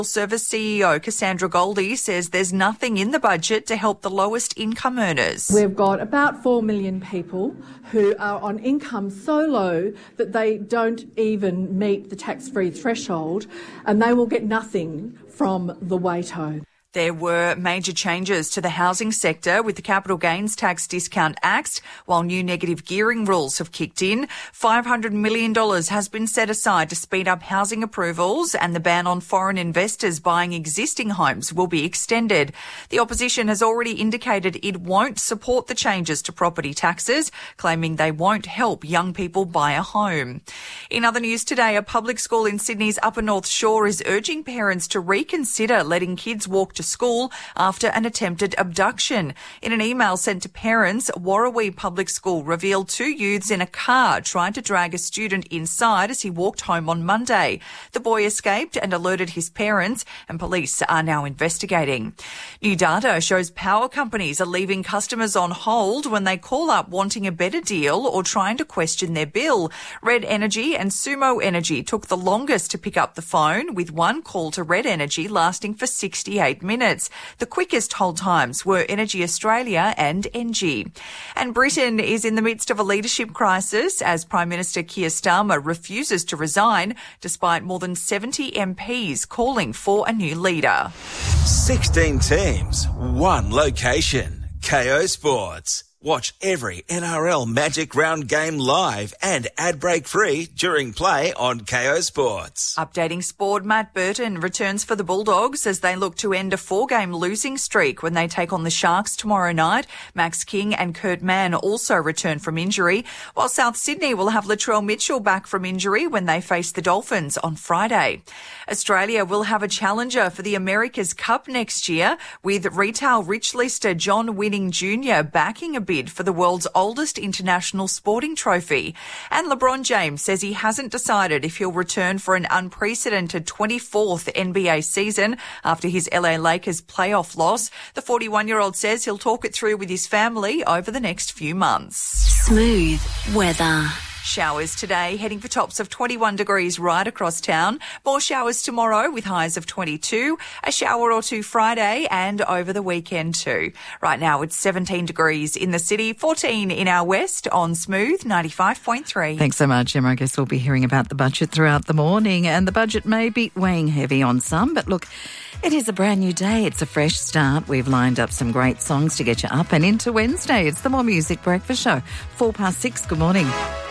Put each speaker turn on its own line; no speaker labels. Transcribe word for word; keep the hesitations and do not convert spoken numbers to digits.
Service C E O Cassandra Goldie says there's nothing in the budget to help the lowest income earners.
We've got about four million people who are on income so low that they don't even meet the tax-free threshold, and they will get nothing from the WATO.
There were major changes to the housing sector with the Capital Gains Tax Discount axed, while new negative gearing rules have kicked in. five hundred million dollars has been set aside to speed up housing approvals, and the ban on foreign investors buying existing homes will be extended. The opposition has already indicated it won't support the changes to property taxes, claiming they won't help young people buy a home. In other news today, a public school in Sydney's Upper North Shore is urging parents to reconsider letting kids walk to school after an attempted abduction. In an email sent to parents, Warrawee Public School revealed two youths in a car tried to drag a student inside as he walked home on Monday. The boy escaped and alerted his parents, and police are now investigating. New data shows power companies are leaving customers on hold when they call up wanting a better deal or trying to question their bill. Red Energy and Sumo Energy took the longest to pick up the phone, with one call to Red Energy lasting for sixty-eight minutes. minutes. The quickest hold times were Energy Australia and Engie. And Britain is in the midst of a leadership crisis as Prime Minister Keir Starmer refuses to resign despite more than seventy M Ps calling for a new leader.
sixteen teams, one location. Kayo Sports. Watch every N R L Magic Round game live and ad break free during play on Kayo Sports.
Updating sport, Matt Burton returns for the Bulldogs as they look to end a four-game losing streak when they take on the Sharks tomorrow night. Max King and Kurt Mann also return from injury, while South Sydney will have Latrell Mitchell back from injury when they face the Dolphins on Friday. Australia will have a challenger for the America's Cup next year, with retail rich lister John Winning Junior backing a bid for the world's oldest international sporting trophy. And LeBron James says he hasn't decided if he'll return for an unprecedented twenty-fourth N B A season after his L A Lakers playoff loss. The forty-one-year-old says he'll talk it through with his family over the next few months.
Smooth weather.
Showers today, heading for tops of twenty-one degrees right across town. More showers tomorrow with highs of twenty-two. A shower or two Friday and over the weekend too. Right now it's seventeen degrees in the city, fourteen in our west on Smooth ninety-five point three.
Thanks so much, Emma. I guess we'll be hearing about the budget throughout the morning, and the budget may be weighing heavy on some, but look, it is a brand new day. It's a fresh start. We've lined up some great songs to get you up and into Wednesday. It's the More Music Breakfast Show. Four past six. Good morning.